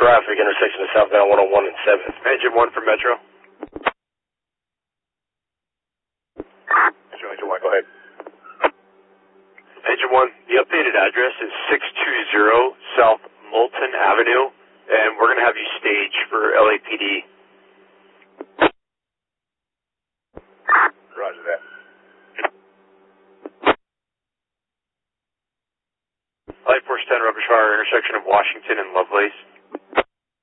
traffic, intersection of southbound 101 and 7th. Engine 1 for Metro. Engine 1, go ahead. Engine 1, the updated address is 620 South Moulton Avenue, and we're going to have you stage for LAPD. Roger that. 10 Rubbish Fire, intersection of Washington and Lovelace.